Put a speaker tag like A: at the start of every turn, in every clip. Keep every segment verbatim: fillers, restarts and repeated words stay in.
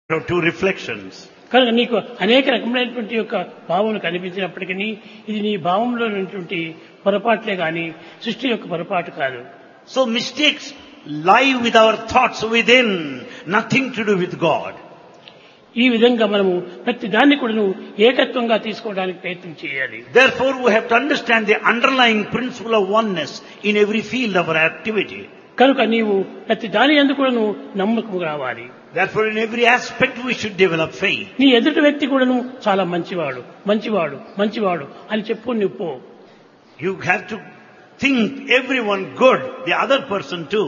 A: There are two reflections.
B: కనుక నీకు అనేక రకమైనటువంటి యొక్క భావములు కనిపించినప్పటికీ ఇది నీ భావంలో ఉన్నటువంటి పొరపాట్లే గాని సృష్టి యొక్క పొరపాటు కాదు.
A: So mistakes lie with our thoughts within, nothing to do with God.
B: ఈ విధంగా మనము ప్రతి దాన్ని కూడా ఏకత్వంగా తీసుకోవడానికి ప్రయత్నం చేయాలి.
A: Therefore we have to understand the underlying principle of oneness in every field of our activity.
B: కనుక నీవు ప్రతి దాని యందు కూడా నమ్మకం రావాలి.
A: Therefore in every aspect we should develop faith.
B: నీ ఎదుటి వ్యక్తి కూడాను చాలా మంచివాడు మంచివాడు మంచివాడు అని చెప్పు నువ్వు పో.
A: You have to think everyone good, the other person too.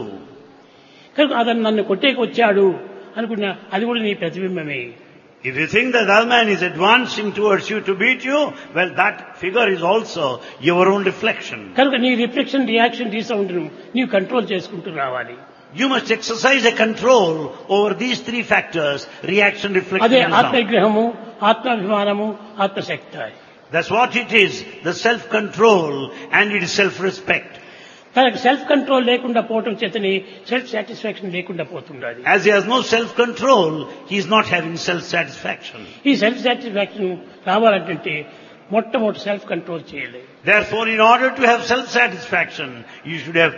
B: కనుక అతను నన్ను కొట్టేకి వచ్చాడు అనుకున్నా అది కూడా నీ ప్రతిబింబమే.
A: If you think that the other man is advancing towards you to beat you, well that figure is also your own reflection.
B: కనుక నీ రిఫ్లెక్షన్ రియాక్షన్ రీసౌండ్ ను నీవు కంట్రోల్ చేసుకుంటూ రావాలి.
A: You must exercise a control over these three factors, reaction, reflection
B: అదే
A: and sound.
B: ఆత్మవిగ్రహము ఆత్మాభిమానము ఆత్మశక్తి.
A: That's what it is, the self-control and it is self-respect.
B: తనకు self control లేకుండా పోవటం చేతని సెల్ఫ్ సాటిస్ఫాక్షన్ లేకుండా పోతుండాలి.
A: As he has no self-control, he is not having self-satisfaction.
B: ఈ self satisfaction రావాలంటే మొట్టమొదటి self control చేయాలి.
A: Therefore, in order to have self-satisfaction, you should have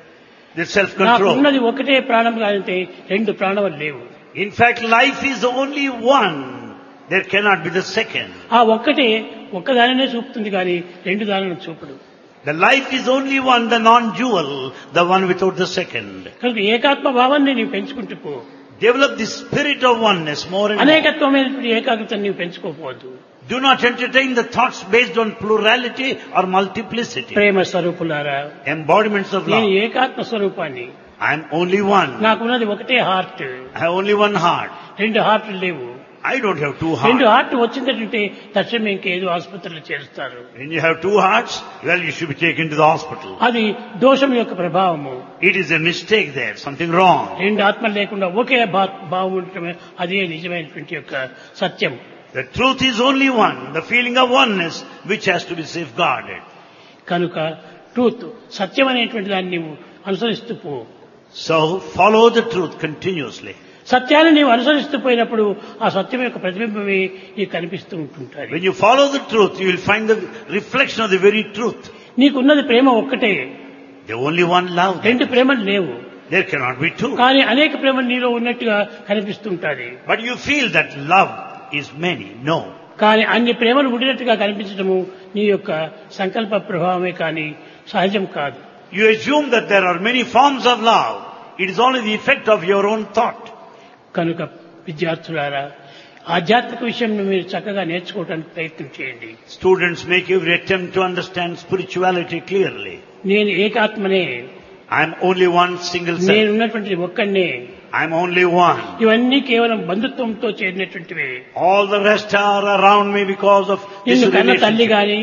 A: the
B: నాకు
A: self-control.
B: ఉన్నది ఒకటే ప్రాణం కాదంటే రెండు ప్రాణాలు లేవు.
A: In fact, life is only one. There cannot be the second.
B: ఆ ఒక్కటే ఒక్కదానినే చూపుతుంది కానీ రెండు దానిని చూపడు.
A: The life is only one, the non-dual, the one without the second.
B: కనుక ఏకాత్మ భావాన్ని నీవు పెంచుకుంటూ పో.
A: Develop the spirit of oneness more and more.
B: అనేకత్వమైనటువంటి ఏకాగ్రతను నీవు పెంచుకోకపోవద్దు.
A: Do not entertain the thoughts based on plurality or multiplicity.
B: ప్రేమ స్వరూపులారా,
A: Embodiments of
B: నేను
A: love.
B: ఏకాత్మ స్వరూపాన్ని.
A: I am only one.
B: నాకున్నది ఒకటే heart.
A: I have only one heart.
B: రెండు హార్ట్లు లేవు.
A: I don't have two
B: రెండు
A: hearts.
B: హార్ట్ వచ్చిందంటే తక్షణం ఇంకేదో ఆసుపత్రిలో చేరుస్తారు.
A: When you have two hearts, well, you should be taken to the hospital.
B: అది దోషం యొక్క ప్రభావము.
A: It is a mistake there, something wrong.
B: రెండు ఆత్మలు లేకుండా ఒకే భా- భావం ఉండటమే అదే నిజమైనటువంటి యొక్క సత్యం.
A: The truth is only one, the feeling of oneness which has to be safeguarded.
B: కనుక ట్రూత్ సత్యం అనేటువంటి దాన్ని నీవు అనుసరిస్తూ పో.
A: So follow the truth continuously.
B: సత్యాన్ని నీవు అనుసరిస్తూ పోయినప్పుడు ఆ సత్యం యొక్క ప్రతిబింబమే నీకు కనిపిస్తూ ఉంటుంటారు.
A: When you follow the truth, you will find the reflection of the very truth.
B: నీకున్నది ప్రేమ ఒక్కటే.
A: The only one love.
B: రెండు ప్రేమలు లేవు.
A: There cannot be two.
B: కానీ అనేక ప్రేమలు నీలో ఉన్నట్టుగా కనిపిస్తుంటాది.
A: But you feel that love is many. No.
B: కానీ అన్ని ప్రేమలు ఉండినట్టుగా కనిపించడము నీ యొక్క సంకల్ప ప్రభావమే కానీ సహజం కాదు.
A: You assume that there are many forms of love. It is only the effect of your own thought.
B: కనుక విద్యార్థులారా, ఆధ్యాత్మిక విషయం మీరు చక్కగా నేర్చుకోవడానికి ప్రయత్నం చేయండి.
A: Students make every attempt to understand spirituality clearly.
B: నేను ఏకాత్మనే,
A: I am only one single
B: నేను
A: self.
B: ఉన్నటువంటి ఒక్కనే.
A: I am only one.
B: ఇవన్నీ కేవలం బంధుత్వంతో చేరినటువంటివే.
A: All the rest are around me because of this
B: నిన్ను కన్న తల్లి
A: relationship.
B: గాని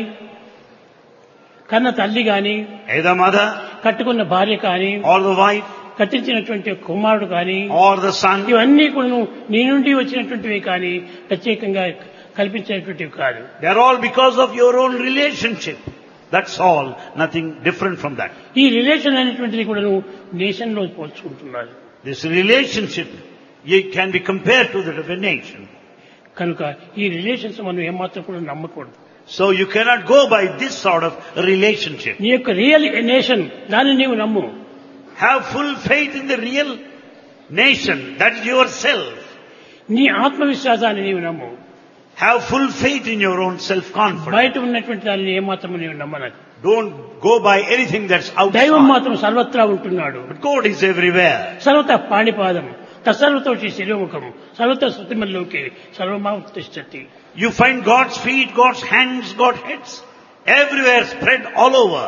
B: కన్న తల్లి గాని
A: Either mother
B: కట్టుకున్న భార్య కానీ
A: or the wife
B: కట్టించినటువంటి కుమారుడు కానీ
A: or the son.
B: ఇవన్నీ కూడా నీ నుండి వచ్చినటువంటివి కానీ ప్రత్యేకంగా కల్పించేటువంటివి కాదు.
A: They are all because of your own relationship. That's all. Nothing different from that.
B: ఈ రిలేషన్ అనేటువంటిది కూడా నేషన్ లో పోల్చుకుంటున్నారు.
A: This relationship it can be compared to that of a nation.
B: కనుక ఈ రిలేషన్స్ మనం ఏమాత్రం కూడా నమ్మకూడదు.
A: So you cannot go by this sort of relationship.
B: నీ యొక్క రియల్ నేషన్ దాన్ని నీవు నమ్ము.
A: Have full faith in the real nation. That is yourself.
B: నీ ఆత్మవిశ్వాసాన్ని నీవు నమ్ము.
A: Have full faith in your own self-confidence.
B: బయట ఉన్నటువంటి దాన్ని ఏమాత్రం నీవు నమ్మనకు.
A: Don't go by anything that's
B: దైవం
A: outside.
B: మాత్రం సర్వత్రా ఉంటున్నాడు.
A: But God is everywhere.
B: సర్వత పాణిపాదం తత్సర్వతోటి శిరోముఖం సర్వత శృతిమల్లోకి సర్వమావతిష్టతి.
A: You find God's feet, God's hands, God's heads. Everywhere spread all over.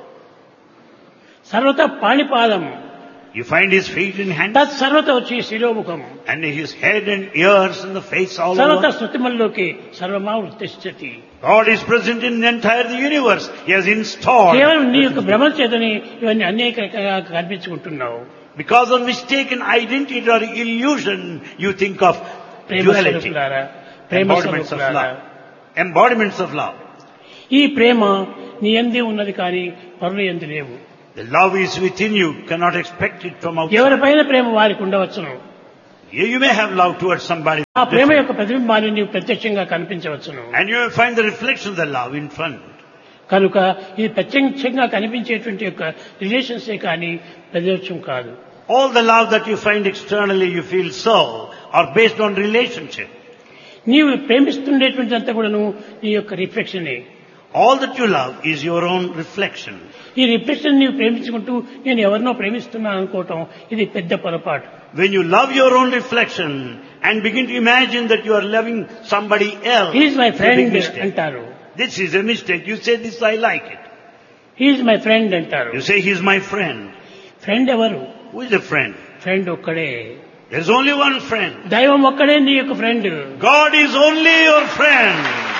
B: సర్వత పాణిపాదం
A: You find His feet and hands.
B: తత్ సర్వత వచ్చి శిరోముఖం
A: And His head and ears and the face all
B: సర్వత
A: over.
B: శృతిమల్లోకి సర్వమావతిష్టతి.
A: God is present in the entire universe. He has installed.
B: కేవలం నీ యొక్క భ్రమ చేతని ఇవన్నీ అనేక రకాలుగా కల్పించుకుంటున్నావు.
A: Because of mistaken identity or illusion, you think of
B: Prema
A: duality.
B: స్వరూపులారా, ప్రేమ
A: Embodiments of
B: స్వరూపులారా,
A: love. Embodiments of love.
B: ఈ ప్రేమ నీ యందే ఉన్నది కానీ పరుల యందు లేవు.
A: The love is within you. Cannot expect it from outside.
B: ఎవరిపైన ప్రేమ వారికి ఉండవచ్చును.
A: You, you may have love towards somebody,
B: ఆ ప్రేమ యొక్క ప్రతిబింబాన్ని నీవు ప్రత్యక్షంగా కనిపించవచ్చును.
A: and you will find the reflection of the love in front.
B: కనుక ఇది ప్రత్యక్షంగా కనిపించేటువంటి యొక్క రిలేషన్సే కానీ ప్రత్యక్షం కాదు.
A: All the love that you find externally, you feel so, are based on relationship.
B: నీవు ప్రేమిస్తుండేటువంటిదంతా కూడాను నీ యొక్క రిఫ్లెక్షనే.
A: All that you love is your own reflection.
B: ఈ రిఫ్లెక్షన్ నీవు ప్రేమించుకుంటూ నేను ఎవరినో ప్రేమిస్తున్నాను అనుకోవటం ఇది పెద్ద పొరపాటు.
A: When you love your own reflection and begin to imagine that you are loving somebody else,
B: he is my
A: it's a big
B: friend
A: mistake.
B: అంటారు.
A: This is a mistake. You say this, I like it.
B: He is my friend అంటారు.
A: You say he's my friend.
B: Friend ఎవరు?
A: Who is a friend?
B: Friend ఒక్కడే.
A: There's only one friend.
B: దైవం ఒక్కడే నీ యొక్క friend.
A: God is only your friend.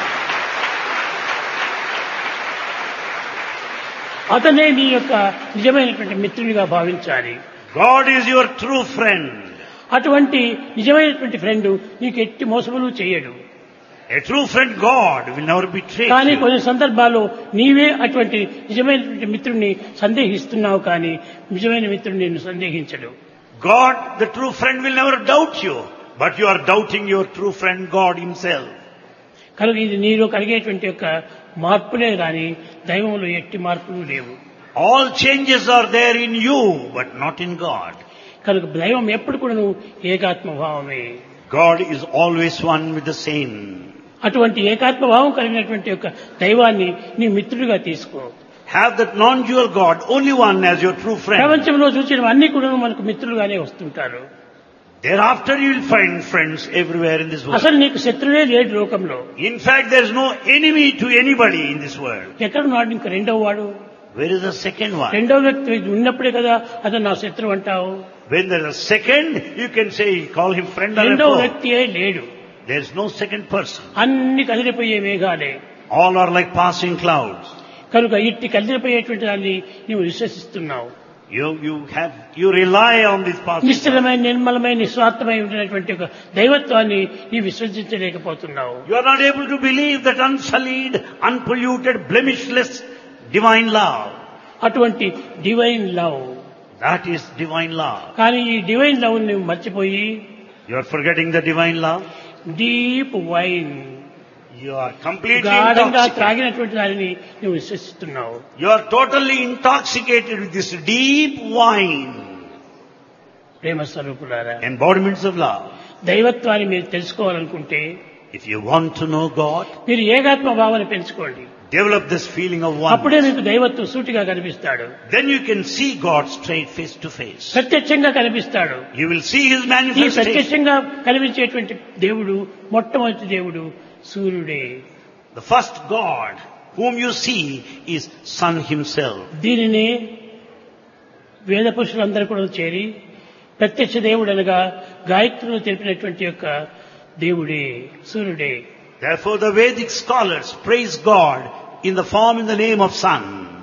B: అతనే నీ యొక్క నిజమైనటువంటి మిత్రుడిగా భావించాలి.
A: God is your true friend.
B: అటువంటి నిజమైనటువంటి ఫ్రెండ్ నీకు ఎట్టి మోసములు చేయడు.
A: A true friend, God, will never betray
B: కానీ
A: you.
B: కొన్ని సందర్భాల్లో నీవే అటువంటి నిజమైనటువంటి మిత్రుడిని సందేహిస్తున్నావు, కానీ నిజమైన మిత్రుడిని నిన్ను సందేహించడు.
A: God, the true friend, will never doubt you, but you are doubting your true friend, God himself.
B: కనుక ఇది నీలో కలిగేటువంటి యొక్క మార్పులే కానీ దైవంలో ఎట్టి మార్పులు లేవు.
A: All changes are there in you, but not in God.
B: కనుక దైవం ఎప్పుడు కూడా నువ్వు ఏకాత్మ భావమే.
A: God is always one with the same.
B: అటువంటి ఏకాత్మ భావం కలిగినటువంటి యొక్క దైవాన్ని నీ మిత్రుడిగా తీసుకో.
A: Have that non-dual God, only one, as your true friend.
B: ప్రపంచంలో చూసిన అన్ని కూడా మనకు మిత్రులుగానే వస్తుంటారు.
A: Thereafter you will find friends everywhere in this world.
B: అసలు నీకు శత్రువే లేడు లోకంలో.
A: In fact, there is no enemy to anybody in this world.
B: ఎక్కడ నాడు ఇంక రెండవ వాడు?
A: Where is the second one?
B: రెండవ వ్యక్తి ఉన్నప్పుడే కదా అతను నా శత్రువు అంటావు.
A: When there is a second, you can say, call him friend or a
B: రెండవ
A: foe.
B: వ్యక్తియే లేడు.
A: There is no second person.
B: అన్ని కదిలిపోయే మేఘాలే.
A: All are like passing clouds.
B: కనుక ఇట్టి కదిలిపోయేటువంటి దాన్ని నీవు విశ్వసిస్తున్నావు.
A: You, you have, you rely on this passing clouds.
B: నిశ్చలమైన నిర్మలమైన నిస్వార్థమై ఉంటున్నటువంటి ఒక దైవత్వాన్ని నీవు విశ్వసించలేకపోతున్నావు.
A: You are not able to believe that unsullied, unpolluted, blemishless divine love.
B: అటువంటి divine love.
A: That is divine love.
B: కానీ ఈ డివైన్ లవ్ నువ్వు మర్చిపోయి
A: You are forgetting the divine love.
B: Deep wine
A: You are completely
B: గాఢంగా
A: intoxicated.
B: త్రాగినటువంటి దానిని నువ్వు విశ్వసిస్తున్నావు.
A: You are totally intoxicated with this deep wine.
B: ప్రేమ స్వరూపులారా,
A: Embodiments of love.
B: దైవత్వాన్ని మీరు తెలుసుకోవాలనుకుంటే
A: If you want to know God,
B: మీరు ఏకాత్మ భావన పెంచుకోండి.
A: develop this feeling of
B: అప్పుడే
A: oneness.
B: మీకు దైవత్వం సూటిగా కనిపిస్తాడు.
A: Then you can see God straight face to face.
B: ప్రత్యక్షంగా కనిపిస్తాడు.
A: You will see His
B: ఈ
A: manifestation.
B: ప్రత్యక్షంగా కనిపించేటువంటి దేవుడు మొట్టమొదటి దేవుడు సూర్యుడే.
A: The first God whom you see is Sun Himself.
B: దీనినే వేద పురుషులందరూ కూడా చేరి ప్రత్యక్ష దేవుడు అనగా గాయత్రులు తెలిపినటువంటి యొక్క దేవుడే సూర్యుడే.
A: Therefore the Vedic scholars praise God in the form, in the name of Sun.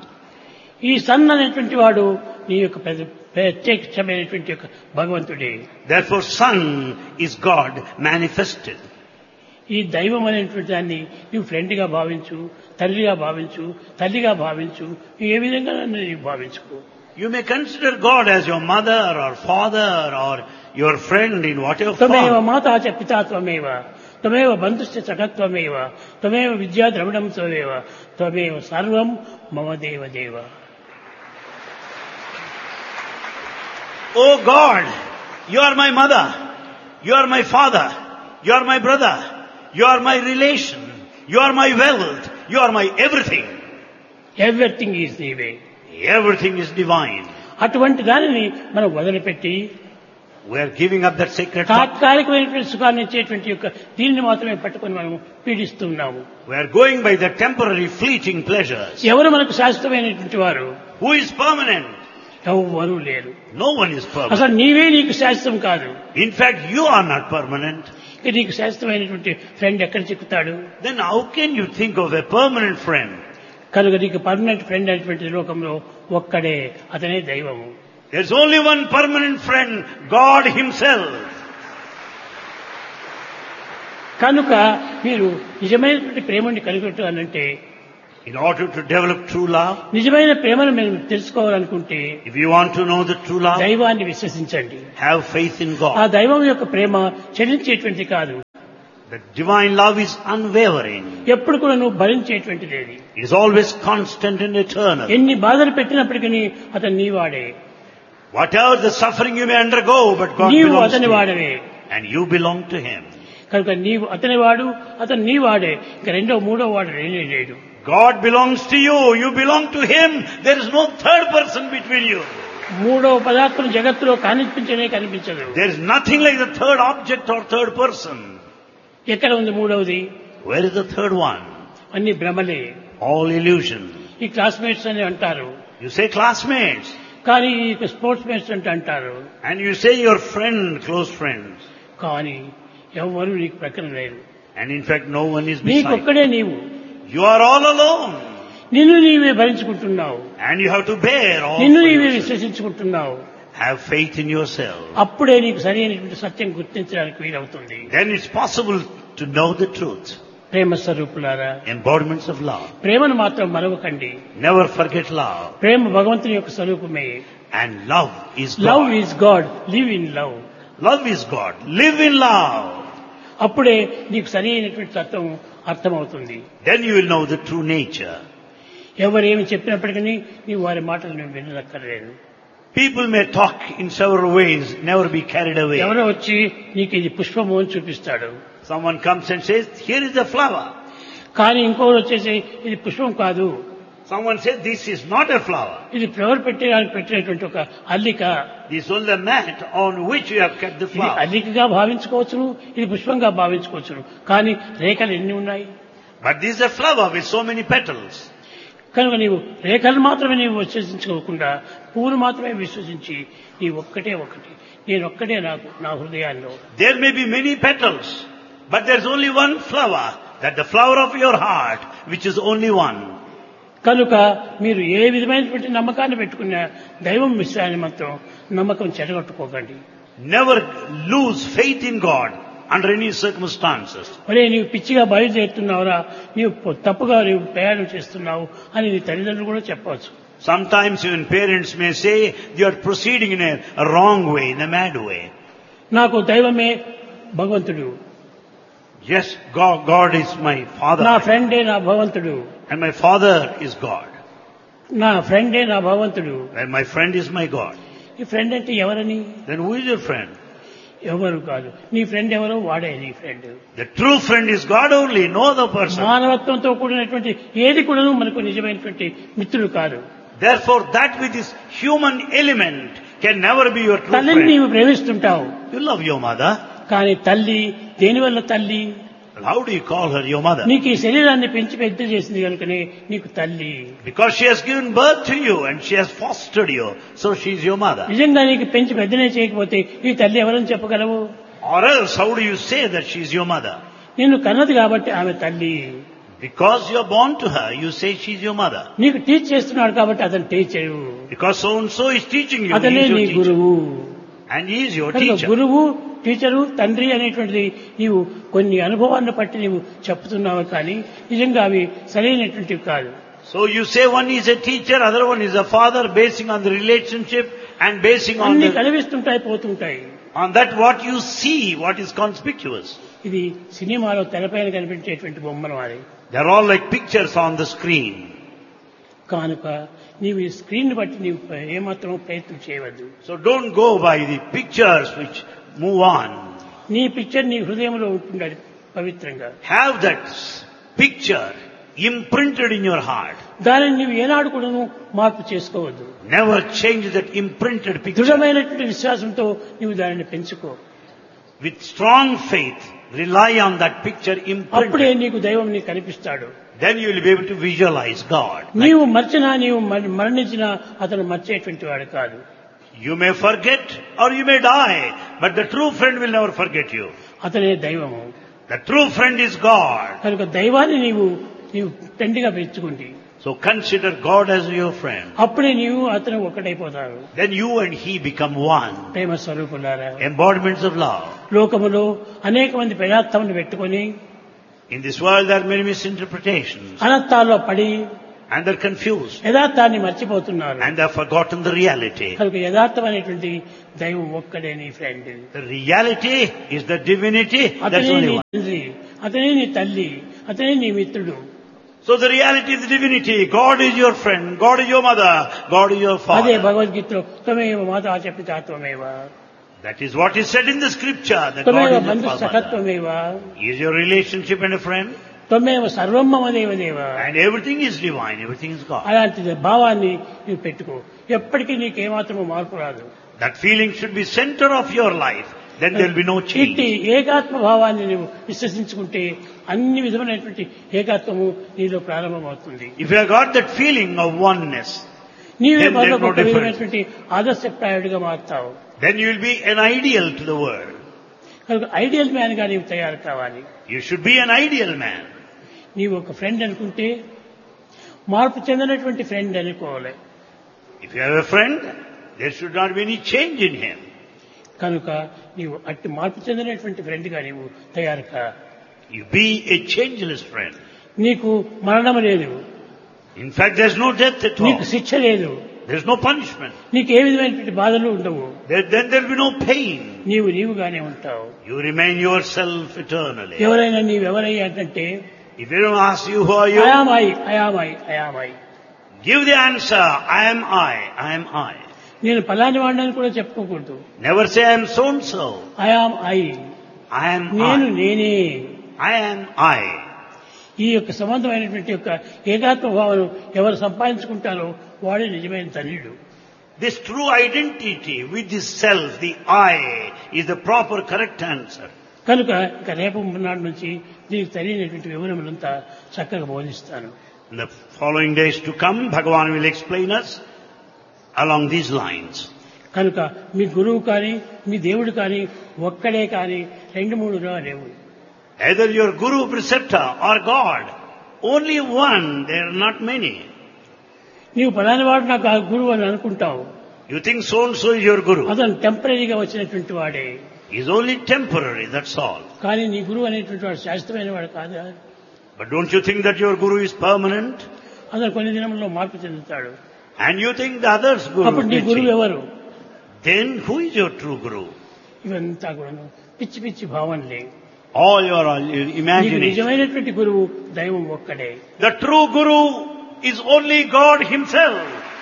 B: ఈ సన్ అనేటువంటి వాడు నీ యొక్క ప్రతి- ప్రత్యక్షమైనటువంటి యొక్క భగవంతుడే.
A: Therefore Sun is God manifested.
B: ఈ దైవం అనేటువంటి దాన్ని నువ్వు ఫ్రెండ్గా భావించు, తండ్రిగా భావించు, తల్లిగా భావించు, ఏ విధంగా నీవు భావించుకో.
A: You may consider God as your mother or father or your friend in whatever
B: త్వమేవ
A: form.
B: మాతా చ పితా త్వమేవ, త్వమేవ బంధుశ్చ సఖత్వమేవ, త్వమేవ విద్యా ద్రవిణం త్వమేవ, త్వమేవ సర్వం మమ దేవ దేవ.
A: Oh God, you are my mother, you are my father, you are my brother, you are my relation, you are my wealth, you are my everything.
B: Everything is నీవే.
A: Everything is divine.
B: అటువంటి దానిని మనం వదిలిపెట్టి
A: We are giving up that sacred thought.
B: తాత్కాలికమైనటువంటి సుఖాన్ని ఇచ్చేటువంటి యొక్క దీనిని మాత్రమే పట్టుకొని మనం పీడిస్తున్నాము.
A: We are going by the temporary fleeting pleasures.
B: ఎవరు మనకు శాశ్వతమైనటువంటి వారు?
A: Who is permanent?
B: ఎవరు లేరు.
A: No one is permanent.
B: అసలు నీవే నీకు శాశ్వతం కాదు.
A: In fact, you are not permanent.
B: ఇక నీకు శాశ్వతమైనటువంటి ఫ్రెండ్ ఎక్కడ చిక్కుతాడు?
A: Then how can you think of a permanent friend?
B: కనుక నీకు పర్మనెంట్ ఫ్రెండ్ అనేటువంటి లోకంలో ఒక్కడే, అతనే దైవము.
A: There's only one permanent friend, God Himself.
B: కనుక మీరు నిజమైనటువంటి ప్రేమని కలిగి అనంటే
A: In order to develop true love,
B: నిజమైన ప్రేమను మీరు తెలుసుకోవాలనుకుంటే
A: if you want to know the true love,
B: దైవాన్ని విశ్వసించండి.
A: have faith in
B: ఆ
A: God.
B: దైవం యొక్క ప్రేమ చెల్లించేటువంటిది కాదు,
A: The divine love is unwavering.
B: ఎప్పుడు కూడా నువ్వు భరించేటువంటిది.
A: It is always constant and eternal.
B: ఎన్ని బాధలు పెట్టినప్పటికీ అతను నీవాడే,
A: Whatever the suffering you may undergo, but God
B: నీవు
A: belongs
B: అతని
A: to you.
B: వాడవే.
A: And you belong to Him.
B: కనుక నీవు అతని వాడు, అతను నీ వాడే. ఇక రెండో మూడో వాడు లేనే లేడు.
A: God belongs to you. You belong to Him. There is no third person between you.
B: మూడో పదార్థం జగత్తులో కనిపించనే కనిపించదు.
A: There is nothing like the third object or third person.
B: ఎక్కడ ఉంది మూడవది?
A: Where is the third one?
B: అన్ని భ్రమలే.
A: All illusion.
B: ఈ classmates అని అంటారు,
A: You say classmates.
B: కానీ ఈ స్పోర్ట్స్ మేట్స్ అంటే అంటారు,
A: And you say your friend, close friends.
B: కానీ ఎవరు నీకు ప్రక్కన లేరు.
A: And in fact no one is beside.
B: నీకొక్కడే నీవు.
A: You are all alone.
B: నిన్ను నీవే భరించుకుంటున్నావు,
A: And you have to bear all
B: నిన్ను
A: for
B: నీవే
A: yourself.
B: విశ్వసించుకుంటున్నావు.
A: Have faith in yourself.
B: అప్పుడే నీకు సరైనటువంటి సత్యం గుర్తించడానికి వీలవుతుంది.
A: Then it's possible to know the truth.
B: ప్రేమ స్వరూపులారా,
A: Embodiments of love.
B: ప్రేమను మాత్రం మరవకండి.
A: Never forget love.
B: ప్రేమ భగవంతుని యొక్క స్వరూపమే.
A: And love is
B: love
A: God.
B: Is God, live in love.
A: Love is God. Live in love.
B: అప్పుడే నీకు సరైనటువంటి తత్వం అర్థమవుతుంది.
A: Then you will know the true nature.
B: ఎవరేమి చెప్పినప్పటికీ నీవు వారి మాటలు నువ్వు వినక్కర్లేదు.
A: People may talk in several ways, never be carried away.
B: ఎవరో వచ్చి నీకు ఇది పుష్పము అని చూపిస్తాడు,
A: Someone comes and says, here is the flower.
B: కానీ ఇంకోరు వచ్చేసి ఇది పుష్పం కాదు,
A: Someone says, this is not a flower.
B: ఇది ఫ్లవర్ పెట్టడానికి పెట్టినటువంటి ఒక అల్లిక.
A: This is only the mat on which you have kept the
B: ఇది
A: flower.
B: అల్లికగా భావించుకోవచ్చును, ఇది పుష్పంగా భావించుకోవచ్చును, కానీ రేఖలు ఎన్ని ఉన్నాయి?
A: But this is a flower with so many petals.
B: కనుక నీవు రేఖలు మాత్రమే నీవు విశ్వసించుకోకుండా పువ్వును మాత్రమే విశ్వసించి నీ ఒక్కటే ఒకటి, నేను ఒక్కటే నాకు నా హృదయాల్లో.
A: There may be many petals, but there is only one flower, that the flower of your heart, which is only one.
B: కనుక మీరు ఏ విధమైనటువంటి నమ్మకాన్ని పెట్టుకున్న దైవం విషయాన్ని మాత్రం నమ్మకం చెడగొట్టుకోకండి.
A: Never lose faith in God under any circumstances.
B: ఒరే నీవు పిచ్చిగా బయలుదేరుతున్నావురా, నీవు తప్పుగా నీవు ప్రయాణం చేస్తున్నావు అని నీ తల్లిదండ్రులు కూడా చెప్పవచ్చు.
A: Sometimes even parents may say, you are proceeding in a, a wrong way, in a mad way.
B: నాకు దైవమే భగవంతుడు,
A: Yes, God, God is my father.
B: నా ఫ్రెండే నా భగవంతుడు,
A: And my father is God.
B: నా ఫ్రెండే నా భగవంతుడు.
A: And my friend is my God.
B: ఈ ఫ్రెండ్ అంటే ఎవరని?
A: Then who is your friend?
B: ఎవరు కాదు, నీ ఫ్రెండ్ ఎవరో వాడే నీ friend.
A: The true friend is God only, no other person.
B: మానవత్వంతో కూడినటువంటి ఏది కూడా మనకు నిజమైనటువంటి మిత్రుడు కాదు.
A: Therefore, that with this human element can never be your true
B: తల్లిని
A: friend.
B: నీవు ప్రేమిస్తుంటావు,
A: You love your mother.
B: కానీ తల్లి దేనివల్ల తల్లి?
A: Well, how do you call her your mother?
B: నీకు ఈ శరీరాన్ని పెంచి పెద్ద చేసింది కనుకనే నీకు తల్లి.
A: Because she has given birth to you and she has fostered you, so she is your mother.
B: నిజంగా నీకు పెంచి పెద్దనే చేయకపోతే ఈ తల్లి ఎవరని చెప్పగలవు?
A: Or else, how do you say that she is your mother?
B: నిన్ను కన్నది కాబట్టి ఆమె తల్లి.
A: Because you are born to her, you say she is your mother.
B: నీకు టీచ్ చేస్తున్నాడు కాబట్టి అతను teacher,
A: Because so and so is teaching you, he
B: అతనే
A: is your
B: నీ
A: teacher.
B: గురువు.
A: And he is your
B: కనుక
A: teacher.
B: గురువు, టీచరు, తండ్రి అనేటువంటిది నీవు కొన్ని అనుభవాన్ని బట్టి నీవు చెప్తున్నావు, కానీ నిజంగా అవి సరైనటువంటివి కాదు.
A: So you say one is a teacher, other one is a father, basing on the relationship and basing on
B: అన్ని
A: the,
B: కనిపిస్తుంటాయి, పోతుంటాయి.
A: on that what you see, what is conspicuous.
B: ఇది సినిమాలో తెరపైన కనిపించేటువంటి బొమ్మలు వారి.
A: They are all like pictures on the screen.
B: కనుక నీవు ఈ స్క్రీన్ బట్టి నీవు ఏమాత్రం ప్రయత్నం చేయవద్దు.
A: So don't go by the pictures which move on.
B: నీ పిక్చర్ నీ హృదయంలో ఉంటుండాలి పవిత్రంగా.
A: Have that picture imprinted in your heart.
B: దానిని నీవు ఏనాడు కూడా మార్పు చేసుకోవద్దు.
A: Never change that imprinted picture.
B: దృఢమైనటువంటి విశ్వాసంతో నీవు దానిని పెంచుకో.
A: With strong faith, rely on that picture
B: అప్పుడే
A: imprinted.
B: నీకు దైవం నీకు కనిపిస్తాడు.
A: Then you will be able to visualize God.
B: నీవు మర్చినా నీవు మరణించినా అతను మర్చేటువంటి వాడు కాదు.
A: You may forget or you may die, but the true friend will never forget you.
B: అతనే దైవము.
A: The true friend is God.
B: కనుక దైవాన్ని నీవు నీవు ఫ్రెండ్గా పెంచుకుంది.
A: So consider God as your friend.
B: అప్పుడే నీవు అతను ఒకటైపోతారు.
A: Then you and he become one.
B: ప్రేమ స్వరూపులారా,
A: Embodiments of love.
B: లోకములో అనేక మంది ప్రజాత్మను పెట్టుకొని
A: In this world there are many misinterpretations
B: అనర్థాల్లో పడి
A: and they're confused
B: యథార్థాన్ని మర్చిపోతున్నారు.
A: and they've forgotten the reality.
B: కనుక యథార్థమైనటువంటి దైవం ఒక్కడే నీ friend.
A: The reality is the divinity, that's
B: అతనే
A: only
B: నీ
A: one.
B: తండ్రి, అతనే నీ తల్లి, అతనే నీ మిత్రుడు.
A: So the reality is the divinity. God is your friend, God is your mother, God is your
B: అదే
A: father.
B: భగవద్గీతలో త్వమేవ మాతా చ పితా త్వమేవ,
A: That is what is said in the scripture, that
B: త్వమేవ
A: God is your
B: Bandhu
A: father.
B: సఖత్వమేవ,
A: Is your relationship and a friend?
B: త్వమేవ సర్వం మమ దేవదేవ.
A: And everything is divine, everything is God.
B: అలాంటి భావాన్ని నువ్వు పెట్టుకో. ఎప్పటికీ నీకేమాత్రమూ మార్పు రాదు.
A: That feeling should be center of your life. Then there will be no
B: ఇట్టి
A: change.
B: ఏకాత్మ భావాన్ని నువ్వు విశ్వసించుకుంటే అన్ని విధమైనటువంటి ఏకాత్మము నీలో ప్రారంభమవుతుంది.
A: If you have got that feeling of oneness,
B: నీవే
A: Then there is
B: మరొక
A: no difference.
B: విధమైనటువంటి ఆదర్శప్రాయుడిగా మారుతావు.
A: then you will be an ideal to the world.
B: కనుక ఐడియల్ మ్యాన్ గా నీవు తయారు కావాలి.
A: You should be an ideal man.
B: నీవు ఒక ఫ్రెండ్ అనుకుంటే మార్పు చెందినటువంటి ఫ్రెండ్ అనుకోవాలి.
A: If you have a friend, there should not be any change in him.
B: కనుక నీవు అట్టి మార్పు చెందినటువంటి ఫ్రెండ్ గా నీవు తయారు కా.
A: You be a changeless friend.
B: నీకు మరణం లేదు,
A: In fact, there's no death at all.
B: నీకు శిక్ష లేదు,
A: There's no punishment.
B: నీకు ఏ విధమైనటువంటి బాధలు ఉండవు.
A: There, then there'll be no pain.
B: నీవు నీవుగానే ఉంటావు.
A: You remain yourself eternally.
B: ఎవరైనా నీవెవరయ్యా అంటే
A: If you don't ask you who are you,
B: అయామాయి అయామాయి అయామాయి,
A: give the answer, I am I, I am I.
B: నేను పలాని వాడిని కూడా చెప్పుకోకూడదు.
A: Never say I am so and so.
B: I am I,
A: I am
B: నేను
A: I.
B: నేనే.
A: I am I.
B: ఈ యొక్క సంబంధమైనటువంటి యొక్క ఏకాత్మ భావన ఎవరు సంపాదించుకుంటారో వాడే నిజమైన ధన్యుడు.
A: This true identity with this self, the I, is the proper correct answer.
B: కనుక ఇక రేపు నాటి నుంచి దీనికి తెలియనటువంటి వివరములంతా చక్కగా బోధిస్తాను.
A: In the following days to come, Bhagavan will explain us along these lines.
B: కనుక మీ గురువు కానీ మీ దేవుడు కానీ ఒక్కడే కానీ రెండు మూడుగా లేవు.
A: Either your guru, preceptor or God, only one, there are not many.
B: నీవు పలాని వాడు నాకు ఆ గురువు అని అనుకుంటావు.
A: You think so and so is your guru.
B: అతను టెంపరీగా వచ్చినటువంటి వాడే.
A: He is only temporary, that's all.
B: కానీ నీ గురువు అనేటువంటి వాడు శాశ్వతమైన వాడు కాదా?
A: But don't you think that your guru is permanent?
B: అతను కొన్ని దినంలో మార్పు చెందుతాడు.
A: And you think the other's guru
B: అప్పుడు నీ
A: will
B: గురువు
A: change.
B: ఎవరు?
A: Then who is your true guru?
B: ఇవంతా కూడాను పిచ్చి పిచ్చి భావనలే.
A: All your all your
B: నీకు
A: imagination.
B: నిజమైనటువంటి గురువు దైవం ఒక్కడే.
A: The true guru is only God himself.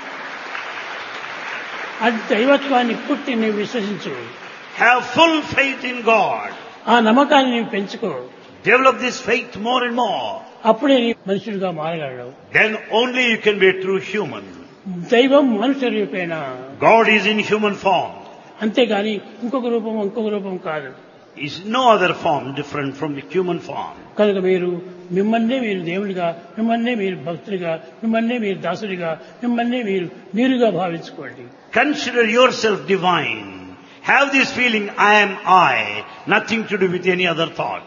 B: అది దైవత్వాన్ని పుట్టి నీవు విశ్వసించు.
A: Have full faith in God.
B: ఆ నమ్మకాన్ని నీవు పెంచుకో.
A: Develop this faith more and more.
B: అప్పుడే నీ మనుషుడిగా మారగలడు.
A: Then only you can be a true human.
B: దైవం మనుష్య రూపేణ,
A: God is in human form.
B: అంతేగాని ఇంకొక రూపం ఇంకొక రూపం కాదు.
A: Is no other form different from the human form.
B: కనుక మీరు మిమ్మల్నే మీరు దేవుడిగా, మిమ్మల్నే మీరు భక్తుడిగా, మిమ్మల్నే మీరు దాసుడిగా, మిమ్మల్నే మీరు మీరుగా భావించుకోండి.
A: Consider yourself divine. Have this feeling, I am I, nothing to do with any other thought.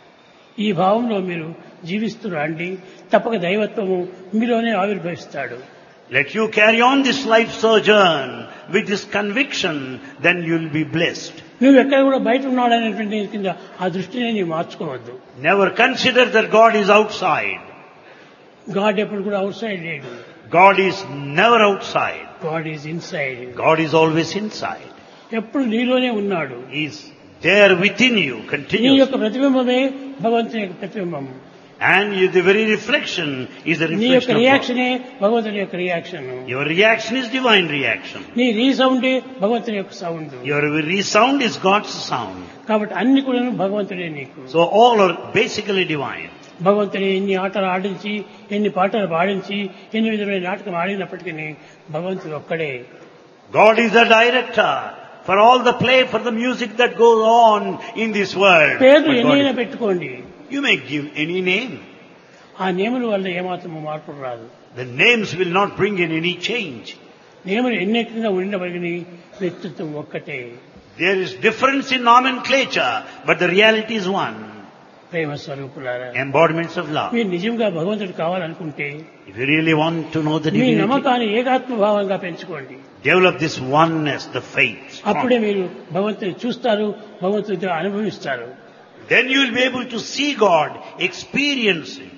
B: ఈ భావంలో మీరు జీవిస్తూ రండి. తప్పక దైవత్వము మీలోనే ఆవిర్భవిస్తాడు.
A: Let you carry on this life sojourn with this conviction, then you will be blessed.
B: నువ్వు ఎక్కడ కూడా బయట ఉన్నాడనేటువంటి కింద ఆ దృష్టిని నీవు మార్చుకోవద్దు.
A: Never consider that God is outside.
B: God ఎప్పుడు కూడా అవుట్ సైడ్ లేడు.
A: God is never outside.
B: God is inside.
A: God is always inside.
B: ఎప్పుడు నీలోనే ఉన్నాడు.
A: He is there within you,
B: నీ
A: continuously.
B: యొక్క ప్రతిబింబమే భగవంతుని యొక్క ప్రతిబింబం.
A: And you, the very reflection is the
B: నీ యొక్క
A: reflection of God.
B: రియాక్షనే భగవంతుని యొక్క reaction.
A: Your reaction is divine reaction.
B: నీ రీసౌండే భగవంతుని యొక్క sound.
A: Your resound is God's sound.
B: కాబట్టి అన్ని కూడా భగవంతుడే నీకు.
A: So all are basically divine.
B: భగవంతుని ఎన్ని ఆటలు ఆడించి, ఎన్ని పాటలు పాడించి, ఎన్ని విధమైన నాటకం ఆడినప్పటికీ భగవంతుడు ఒక్కడే.
A: God is the director for all the play, for the music that goes on in this world.
B: పేర్లు
A: But God
B: ఎన్నైనా
A: is-
B: పెట్టుకోండి.
A: You may give any name.
B: ఆ నియముల వల్ల ఏమాత్రము మార్పు రాదు.
A: The names will not bring in any change.
B: నియములు ఎన్నిటిగా ఉండబడిన వ్యక్తిత్వం ఒక్కటే.
A: There is difference in nomenclature, but the reality is one.
B: ప్రేమ స్వరూపులారా,
A: Embodiments of love.
B: మీరు నిజంగా భగవంతుడు కావాలనుకుంటే
A: If you really want to know the
B: me
A: divinity,
B: నమ్మకాన్ని ఏకాత్మ భావంగా పెంచుకోండి.
A: develop this oneness, the faith.
B: అప్పుడే మీరు భగవంతుని చూస్తారు, భగవంతుడితో అనుభవిస్తారు.
A: Then you will be able to see God, experience Him.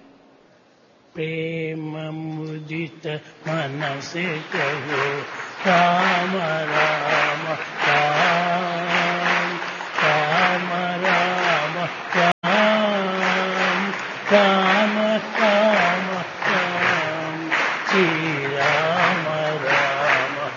B: प्रेम मुदित मन से कहो राम राम राम राम राम राम राम राम राम श्री